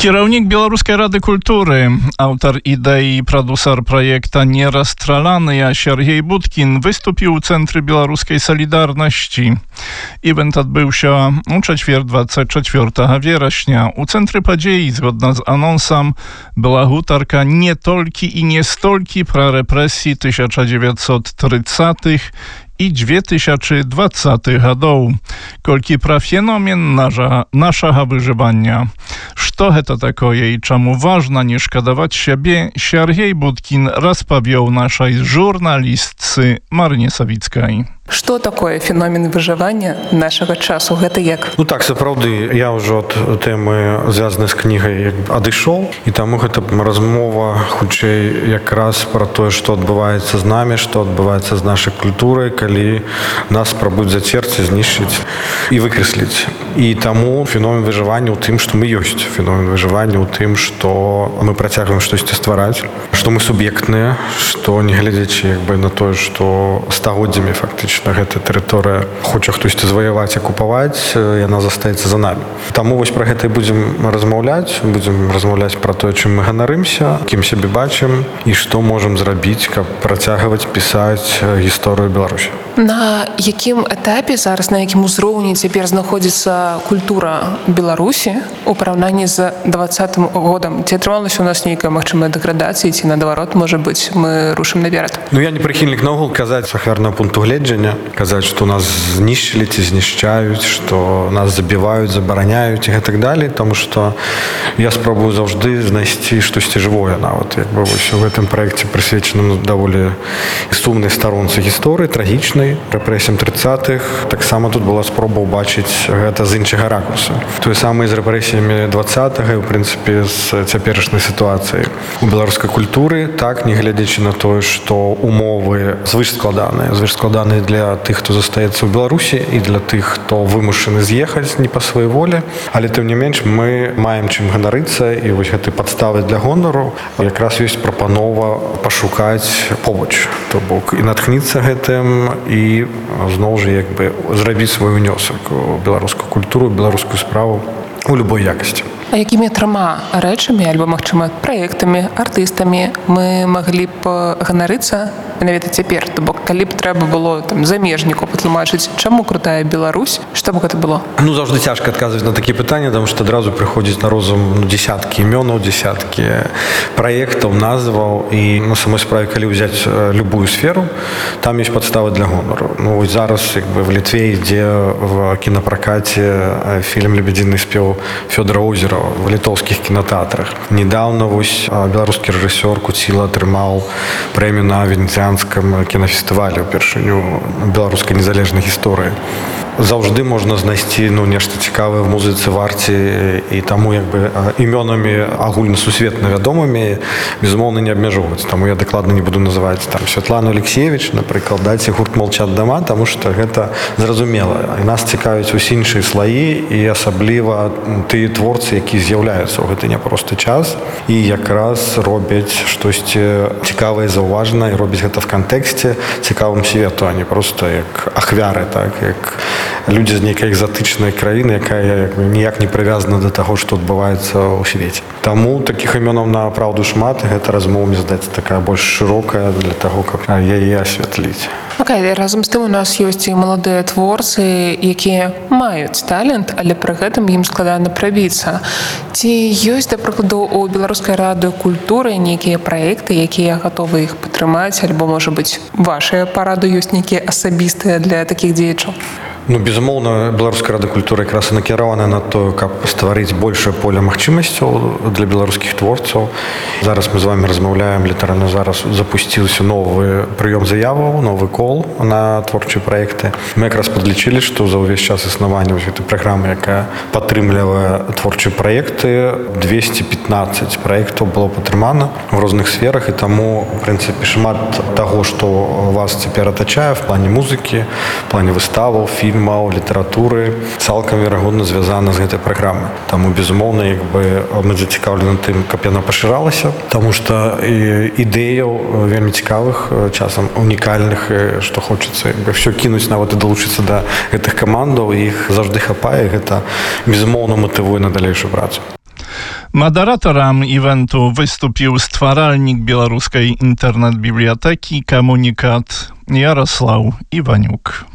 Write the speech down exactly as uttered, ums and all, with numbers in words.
Kierownik Białoruskiej Rady Kultury, autor idei i producer projekta Nierozstrzelany Siergiej Budkin wystąpił w Centrum Białoruskiej Solidarności. Event odbył się u czwartek dwudziestego czwartego września. U Centrum Podziei, zgodnie z anonsem, była hutarka nie tolki i nie stolki pra represji tysiąc dziewięćset trzydziestych i dwa tysiące dwudziestych годов. Kolki pra fenomen nasza, naszego wyżywania. Co to takoje i czemu ważna nie szkodować siebie, Siergiej Budkin rozpowiedział naszej żurnalistce Marynie Sawickiej. Что такое феномен выживання нашага часу? Гэта як? Ну так, сапраўды, я ўжо ад тэмы, звязанай з кнігай, адышоў, і таму гэта размова хутчэй якраз пра тое, што адбываецца з намі, што адбываецца з нашай культурай, калі нас спрабуюць зацерці, знішчыць і выкрэсліць. І таму феномен выжывання ў тым, што мы ёсць. Феномен выжывання ў тым, што мы працягваем штосьці ствараць, што мы суб'ектныя, што не глядзячы як бы на тое, што стагоддзямі фактычна гэта тэрыторыя хоча хтосьці заваяваць, акупаваць, яна застаецца за намі. Таму вось пра гэта і будзем размаўляць, будзем размаўляць пра тое, чым мы ганарымся, кім сябе бачым і што можам зрабіць, каб працягваць пісаць гісторыю Беларусі. На якім этапе зараз, на якім узроўні цяпер знаходзіцца культура Беларусі у параўнанні з двадцатым годам? Ці атрымалася у нас нейкая магчымая дэградацыя, ці наадварот, можа быць, мы рушым наперад? Ну я не прыхільнік наогул казаць з ахвярнага пункту гледжання, казаць, што нас знішчылі ці знішчаюць, што нас забіваюць, забараняюць і гэтак далей, таму што я спрабую заўжды знайсці штосьці жывое нават. Як бы вось у гэтым праекце прысвечаным даволі сумнай старонцы гісторыі, трагічнай, рэпрэсіям трыццатых. Таксама тут была спроба ўбачыць гэта з іншага ракурса. Тое самае з рэпрэсіямі двадцатага і, у прынцыпе, з цяперашняй сітуацыяй. У беларускай культуры, так, не глядзячы на тое, што умовы звыш складаныя, звыш складаныя для тых, хто застаецца ў Беларусі і для тых, хто вымушаны з'ехаць не па сваёй волі. Але, тым не менш, мы маем чым ганарыцца, і вось гэтай падставы для гонару якраз ёсць прапанова пашукаць побач. То бок і натхніцца гэтым, і зноў жа як бы зрабіць свой унёсак у беларускую культуру, беларускую справу у любой якасці. А якімі трыма рэчамі, альбо, магчыма, праектамі, артыстамі мы маглі б ганарыцца менавіта цяпер? То бок, калі б трэба было там замежніку патлумачыць, чаму крутая Беларусь, што б гэта было? Ну, заўжды цяжка адказваць на такія пытанні, таму што адразу прыходзіць на розум ну, дзесяткі імёнаў, дзесяткі праектаў, назваў, і на самой справе, калі ўзяць любую сферу, там ёсць падставы для гонару. Ну, вось зараз як бы в Літве ідзе в кінапракаце фільм «Лебедзіны спеў» Фёдора Озерова в літоўскіх кінотэатрах. Недаўна вось беларускі рэжысёр Куціла атрымаў прэмію на венецыянскім кінафестывалі ўпершыню беларускай незалежнай гісторыі. Заўжды можна знайсці ну, нешта цікавае в музыцы, в арце, і таму як бы імёнамі агульнасусветна вядомымі безумоўна не абмяжоўваць. Таму я дакладна не буду называць там Святлану Алексеевич, напрыклад, даць гурт «Молчат дома», таму што гэта зразумела. І нас цікавяць усе іншыя слаі і асабліва тыя творцы, якія з'яўляюцца ў гэты няпросты час і якраз робяць штосьці цікавае, заўважнае, і робяць гэта в кантэксце цікавым свету, а не проста як ахвяры, так, як людзі з нейкай экзатычнай краіны, якая ніяк не прывязана да таго, што адбываецца ў свеце. Таму такіх імёнаў направду шмат, і гэта размова, мне здаецца, такая больш шырокая для таго, каб яе асвятліць. Окей, разам з тым у нас ёсць і маладыя творцы, якія маюць талент, але пры гэтым ім складана прабіцца. Ці ёсць, да прыкладу, у Беларускай рады культуры нейкія праекты, якія гатовы іх падтрымаць, альбо, можа быць, вашыя парады ёсць нейкія асабістыя для такіх дзеячаў? Ну, безумоўна, Беларуская рада культуры якраз і накіравана на то, каб стварыць большае поле магчымасцяў для беларускіх творцаў. Зараз мы з вами размаўляем, літаральна зараз запусціўся новы прыём заяваў, новы кол на творчыя праекты. Мы якраз падлічылі, што за ўвесь час існавання гэтай праграмы, якая падтрымлівае творчыя праекты, двесце пятнаццаць праектаў было падтрымана в розных сферах, і таму, у прынцыпе, шмат таго, што вас цяпер атачае в плане музыкі, в плане выставаў, фільмаў, фільмаў, літаратуры цалкам верагодна звязана з гэтай праграмай. Таму, безумоўна, як бы мы зацікаўлены тым, каб яна пашыралася, таму што ідэяў вельмі цікавых, часам унікальных, што хочацца як бы ўсё кінуць, нават і далучыцца да гэтых камандаў, іх заўжды хапае, гэта безумоўна матывуе на далейшую працу. Moderatorem eventu wystąpił stwaralnik białoruskiej internet-biblioteki Komunikat Jarosław Iwaniuk.